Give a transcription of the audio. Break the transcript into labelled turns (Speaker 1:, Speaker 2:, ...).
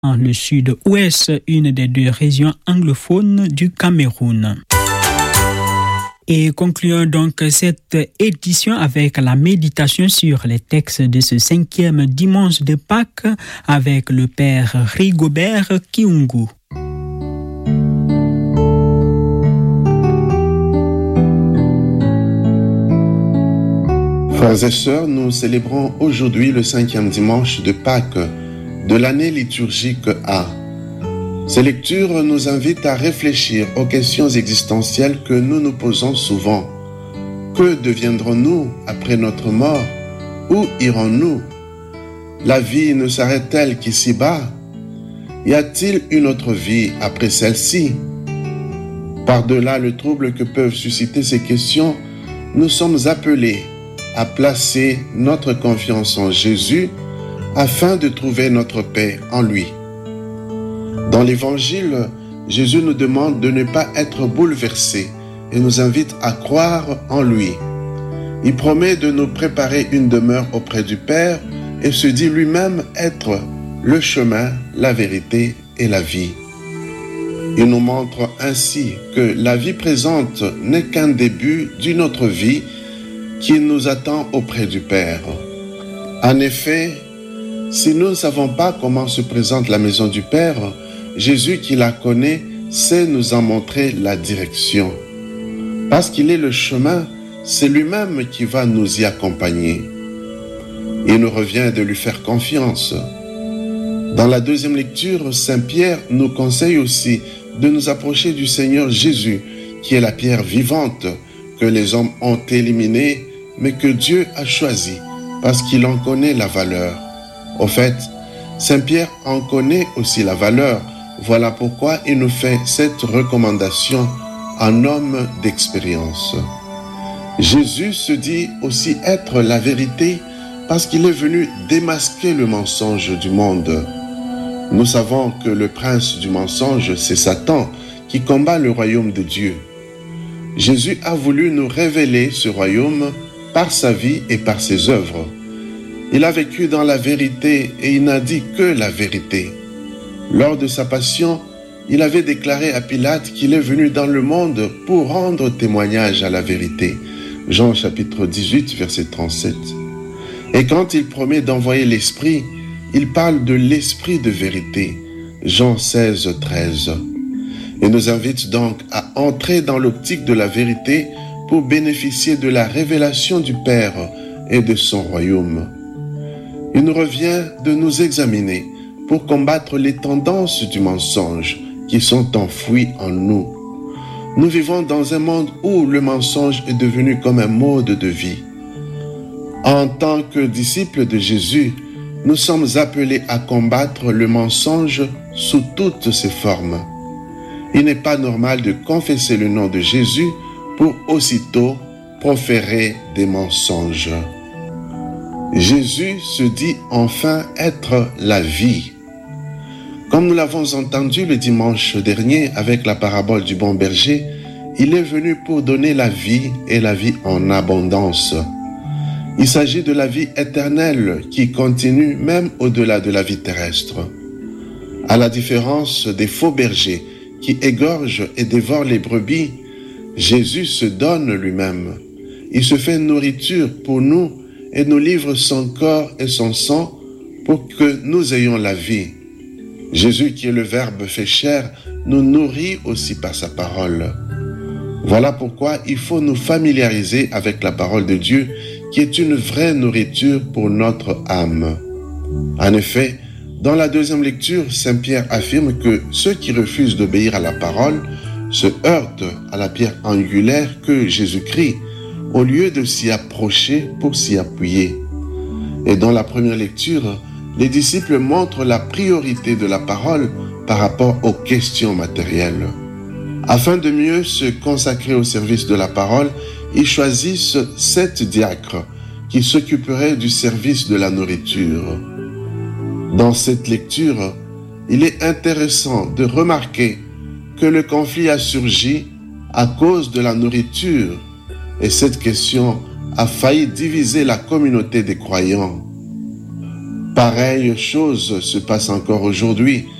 Speaker 1: dans le sud-ouest, une des deux régions anglophones du Cameroun. Et concluons donc cette édition avec la méditation sur les textes de ce 5e dimanche de Pâques avec le Père Rigobert Kiungu.
Speaker 2: Frères et sœurs, nous célébrons aujourd'hui le 5e dimanche de Pâques de l'année liturgique A. Ces lectures nous invitent à réfléchir aux questions existentielles que nous nous posons souvent. Que deviendrons-nous après notre mort? Où irons-nous? La vie ne s'arrête-t-elle qu'ici-bas? Y a-t-il une autre vie après celle-ci? Par-delà le trouble que peuvent susciter ces questions, nous sommes appelés à placer notre confiance en Jésus afin de trouver notre paix en lui. Dans l'Évangile, Jésus nous demande de ne pas être bouleversés et nous invite à croire en lui. Il promet de nous préparer une demeure auprès du Père et se dit lui-même être le chemin, la vérité et la vie. Il nous montre ainsi que la vie présente n'est qu'un début d'une autre vie qui nous attend auprès du Père. En effet, si nous ne savons pas comment se présente la maison du Père, Jésus qui la connaît sait nous en montrer la direction. Parce qu'il est le chemin, c'est lui-même qui va nous y accompagner. Il nous revient de lui faire confiance. Dans la deuxième lecture, Saint Pierre nous conseille aussi de nous approcher du Seigneur Jésus, qui est la pierre vivante que les hommes ont éliminée, mais que Dieu a choisie parce qu'il en connaît la valeur. Au fait, Saint Pierre en connaît aussi la valeur. Voilà pourquoi il nous fait cette recommandation en homme d'expérience. Jésus se dit aussi être la vérité parce qu'il est venu démasquer le mensonge du monde. Nous savons que le prince du mensonge, c'est Satan, qui combat le royaume de Dieu. Jésus a voulu nous révéler ce royaume par sa vie et par ses œuvres. Il a vécu dans la vérité et il n'a dit que la vérité. Lors de sa passion, il avait déclaré à Pilate qu'il est venu dans le monde pour rendre témoignage à la vérité. Jean chapitre 18, verset 37. Et quand il promet d'envoyer l'Esprit, il parle de l'Esprit de vérité. Jean 16, 13. Il nous invite donc à entrer dans l'optique de la vérité pour bénéficier de la révélation du Père et de son royaume. Il nous revient de nous examiner pour combattre les tendances du mensonge qui sont enfouies en nous. Nous vivons dans un monde où le mensonge est devenu comme un mode de vie. En tant que disciples de Jésus, nous sommes appelés à combattre le mensonge sous toutes ses formes. Il n'est pas normal de confesser le nom de Jésus pour aussitôt proférer des mensonges. Jésus se dit enfin être la vie. Comme nous l'avons entendu le dimanche dernier avec la parabole du bon berger, il est venu pour donner la vie et la vie en abondance. Il s'agit de la vie éternelle qui continue même au-delà de la vie terrestre. À la différence des faux bergers qui égorgent et dévorent les brebis, Jésus se donne lui-même. Il se fait nourriture pour nous et nous livre son corps et son sang pour que nous ayons la vie. Jésus, qui est le Verbe fait chair, nous nourrit aussi par sa parole. Voilà pourquoi il faut nous familiariser avec la parole de Dieu, qui est une vraie nourriture pour notre âme. En effet, dans la deuxième lecture, Saint Pierre affirme que ceux qui refusent d'obéir à la parole se heurtent à la pierre angulaire que Jésus-Christ, au lieu de s'y approcher pour s'y appuyer. Et dans la première lecture, les disciples montrent la priorité de la parole par rapport aux questions matérielles. Afin de mieux se consacrer au service de la parole, ils choisissent 7 diacres qui s'occuperaient du service de la nourriture. Dans cette lecture, il est intéressant de remarquer que le conflit a surgi à cause de la nourriture et cette question a failli diviser la communauté des croyants. pareille chose se passe encore aujourd'hui